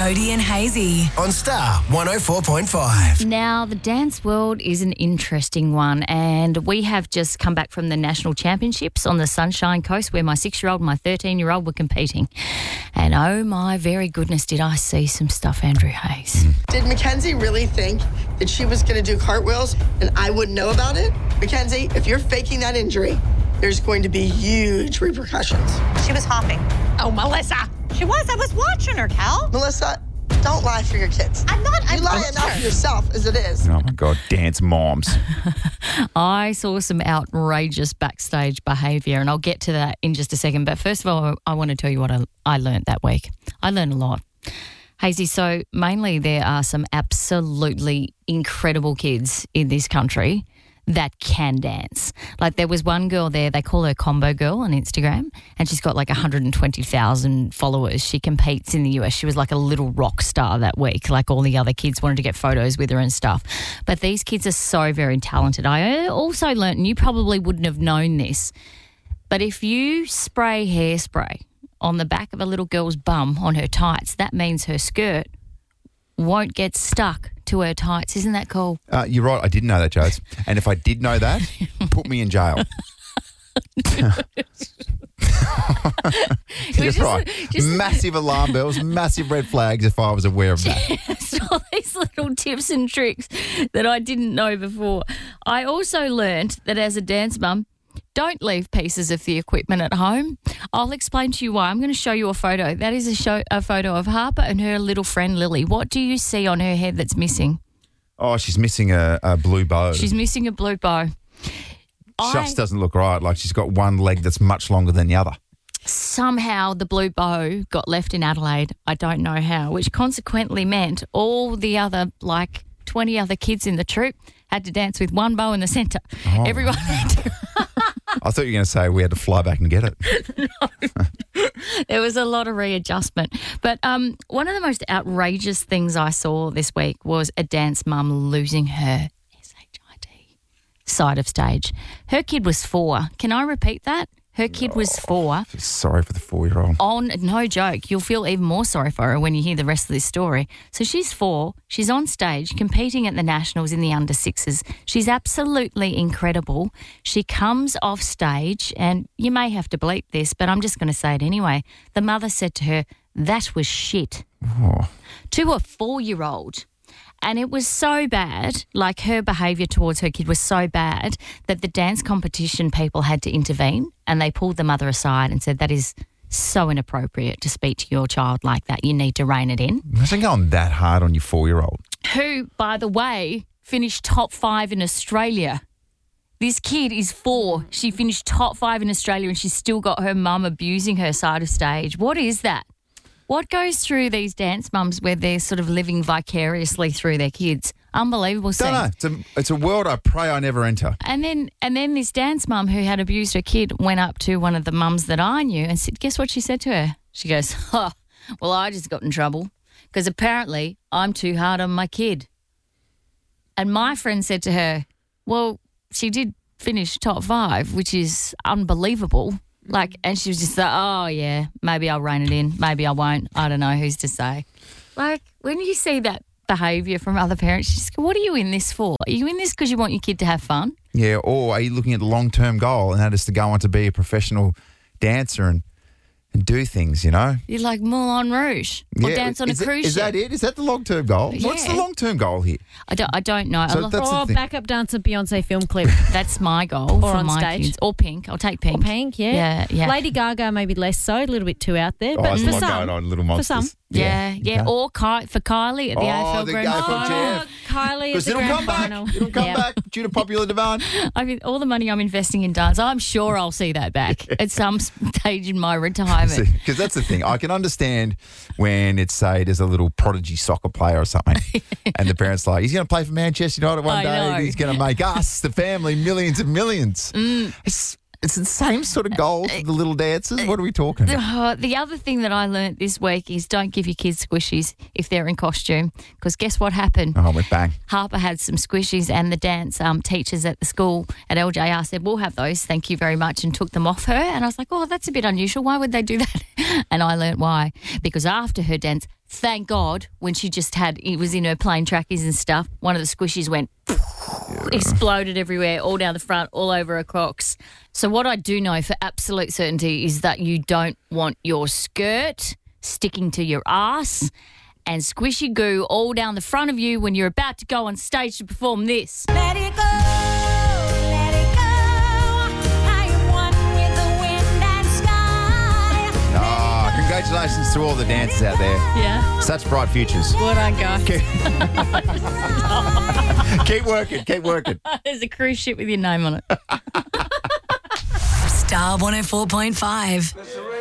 Jody and Hazy on Star 104.5. Now, the dance world is an interesting one, and we have just come back from the National Championships on the Sunshine Coast where my 6-year-old and my 13-year-old were competing. And oh my very goodness, did I see some stuff, Andrew Hayes. Did Mackenzie really think that she was going to do cartwheels and I wouldn't know about it? Mackenzie, if you're faking that injury, there's going to be huge repercussions. She was hopping. Oh, Melissa. She was. I was watching her, Cal. Melissa, don't lie for your kids. I'm not. You lie enough for yourself as it is. Oh, my God. Dance moms. I saw some outrageous backstage behaviour, and I'll get to that in just a second. But first of all, I want to tell you what I learned that week. I learned a lot. Hazy, so mainly there are some absolutely incredible kids in this country that can dance. Like there was one girl there, they call her Combo Girl on Instagram, and she's got like 120,000 followers. She competes in the US. She was like a little rock star that week. Like all the other kids wanted to get photos with her and stuff. But these kids are so very talented. I also learnt, and you probably wouldn't have known this, but if you spray hairspray on the back of a little girl's bum on her tights, that means her skirt won't get stuck to her tights. Isn't that cool? You're right. I didn't know that, Jodes. And if I did know that, put me in jail. You're right. Massive alarm bells, massive red flags if I was aware of that. Just all these little tips and tricks that I didn't know before. I also learned that as a dance mum, don't leave pieces of the equipment at home. I'll explain to you why. I'm going to show you a photo. That is a photo of Harper and her little friend Lily. What do you see on her head that's missing? Oh, she's missing a blue bow. She's missing a blue bow. Just doesn't look right. Like she's got one leg that's much longer than the other. Somehow the blue bow got left in Adelaide. I don't know how, which consequently meant all the other, 20 other kids in the troop had to dance with one bow in the centre. Oh. Everyone had to. I thought you were going to say we had to fly back and get it. No. There was a lot of readjustment. But one of the most outrageous things I saw this week was a dance mum losing her SHIT side of stage. Her kid was 4. Can I repeat that? Her kid was 4. Sorry for the 4-year-old. No joke. You'll feel even more sorry for her when you hear the rest of this story. So she's 4. She's on stage competing at the Nationals in the under 6s. She's absolutely incredible. She comes off stage, and you may have to bleep this, but I'm just going to say it anyway. The mother said to her, "That was shit." Oh. To a 4-year-old. And it was so bad, like her behaviour towards her kid was so bad that the dance competition people had to intervene, and they pulled the mother aside and said, "That is so inappropriate to speak to your child like that. You need to rein it in." Imagine going that hard on your 4-year-old. Who, by the way, finished top 5 in Australia. This kid is 4. She finished top 5 in Australia, and she's still got her mum abusing her side of stage. What is that? What goes through these dance mums where they're sort of living vicariously through their kids? Unbelievable scene. Don't know. It's a world I pray I never enter. And then this dance mum who had abused her kid went up to one of the mums that I knew and said, guess what she said to her? She goes, well, I just got in trouble because apparently I'm too hard on my kid. And my friend said to her, well, she did finish top 5, which is unbelievable. And she was just like, oh, yeah, maybe I'll rein it in. Maybe I won't. I don't know. Who's to say? When you see that behaviour from other parents, you just go, what are you in this for? Are you in this because you want your kid to have fun? Yeah, or are you looking at the long-term goal, and that is to go on to be a professional dancer and do things, you know? You're like Moulin Rouge or dance on a cruise ship. Is that it? Is that the long-term goal? Yeah. What's the long-term goal here? I don't know. So that's the thing. Backup dancer Beyonce film clip. That's my goal Or for on my stage. kids. Or Pink. I'll take Pink. Or Pink, yeah. Yeah. Lady Gaga, maybe less so, a little bit too out there. Oh, But there's for a lot some, going on, Little Monsters. some. Yeah. Okay. Or for Kylie at the AFL the Grand AFL Final. Jam. Kylie at Because the it'll grand come back. final. It'll come Yeah. back due to popular demand. I mean, all the money I'm investing in dance, I'm sure I'll see that back at some stage in my retirement. Because that's the thing. I can understand when it's, say, there's a little prodigy soccer player or something, and the parents like, he's going to play for Manchester United one I day. know. He's going to make us, the family, millions and millions. It's the same sort of goal for the little dances. What are we talking about? The other thing that I learnt this week is don't give your kids squishies if they're in costume, because guess what happened? Oh, we're bang. Harper had some squishies and the dance teachers at the school at LJR said, we'll have those, thank you very much, and took them off her. And I was like, oh, that's a bit unusual. Why would they do that? And I learnt why. Because after her dance, thank God, when she just it was in her plain trackies and stuff, one of the squishies went exploded everywhere, all down the front, all over her Crocs. So what I do know for absolute certainty is that you don't want your skirt sticking to your ass and squishy goo all down the front of you when you're about to go on stage to perform this. Let it go, let it go. I am one with the wind and sky. Oh, congratulations to all the dancers out there. Yeah. Such bright futures. What I got. Keep working. Keep working. There's a cruise ship with your name on it. Star 104.5.